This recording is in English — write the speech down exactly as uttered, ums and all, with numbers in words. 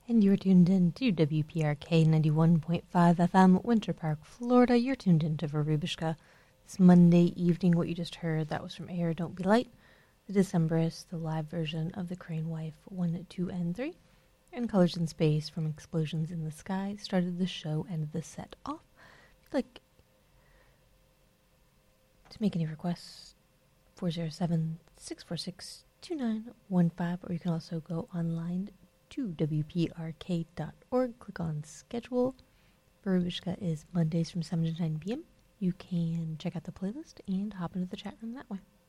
And you're tuned in to W P R K ninety-one point five F M, Winter Park, Florida. You're tuned in to Verubushka. This Monday evening, what you just heard, that was from Air Don't Be Light, The Decemberists, the live version of The Crane Wife one, two, and three, and Colors in Space from Explosions in the Sky started the show and the set off. If you'd like to make any requests, four oh seven, six four six, two nine one five, or you can also go online to W P R K dot org, click on schedule. Verubushka is Mondays from seven to nine p.m. You can check out the playlist and hop into the chat room that way.